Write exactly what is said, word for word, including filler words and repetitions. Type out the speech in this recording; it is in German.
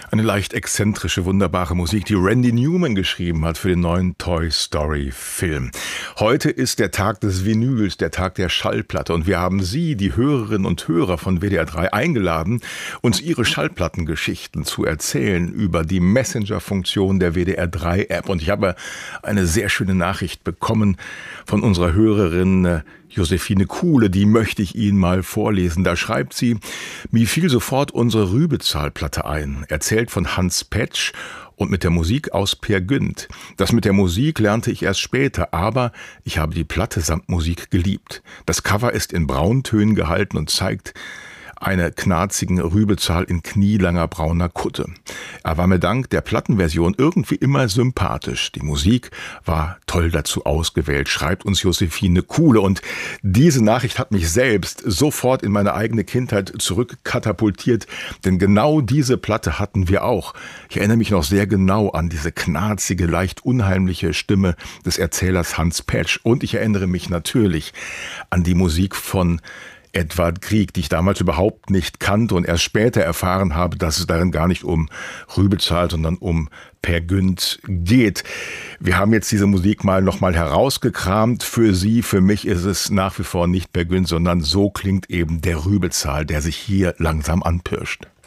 Eine leicht exzentrische, wunderbare Musik, die Randy Newman geschrieben hat für den neuen Toy Story Film. Heute ist der Tag des Vinyls, der Tag der Schallplatte, und wir haben Sie, die Hörerinnen und Hörer von W D R drei, eingeladen, uns Ihre Schallplattengeschichten zu erzählen über die Messenger-Funktion der W D R drei App. Und ich habe eine sehr schöne Nachricht bekommen von unserer Hörerin Josephine Kuhle, die möchte ich Ihnen mal vorlesen. Da schreibt sie: Mir fiel sofort unsere Rübezahl-Platte ein, erzählt von Hans Petsch und mit der Musik aus Peer Gynt. Das mit der Musik lernte ich erst später, aber ich habe die Platte samt Musik geliebt. Das Cover ist in Brauntönen gehalten und zeigt eine knarzigen Rübezahl in knielanger brauner Kutte. Er war mir dank der Plattenversion irgendwie immer sympathisch. Die Musik war toll dazu ausgewählt, schreibt uns Josephine Kuhle. Und diese Nachricht hat mich selbst sofort in meine eigene Kindheit zurückkatapultiert, denn genau diese Platte hatten wir auch. Ich erinnere mich noch sehr genau an diese knarzige, leicht unheimliche Stimme des Erzählers Hans Petsch. Und ich erinnere mich natürlich an die Musik von Edvard Grieg, die ich damals überhaupt nicht kannte und erst später erfahren habe, dass es darin gar nicht um Rübezahl, sondern um Peer Gynt geht. Wir haben jetzt diese Musik mal nochmal herausgekramt für Sie. Für mich ist es nach wie vor nicht Peer Gynt, sondern so klingt eben der Rübezahl, der sich hier langsam anpirscht.